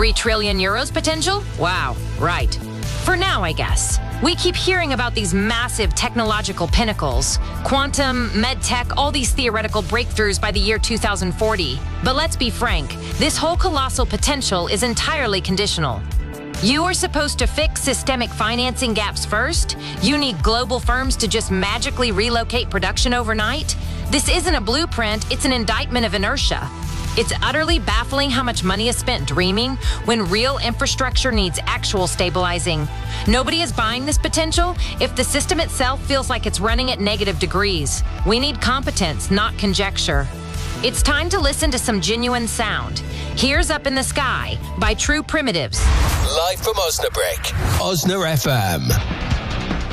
3 trillion euros potential? Wow, right. For now, I guess. We keep hearing about these massive technological pinnacles, quantum, medtech, all these theoretical breakthroughs by the year 2040. But let's be frank, this whole colossal potential is entirely conditional. You are supposed to fix systemic financing gaps first? You need global firms to just magically relocate production overnight? This isn't a blueprint, it's an indictment of inertia. It's utterly baffling how much money is spent dreaming when real infrastructure needs actual stabilizing. Nobody is buying this potential if the system itself feels like it's running at negative degrees. We need competence, not conjecture. It's time to listen to some genuine sound. Here's Up in the Sky by True Primitives. Live from Osnabrück, Osna FM.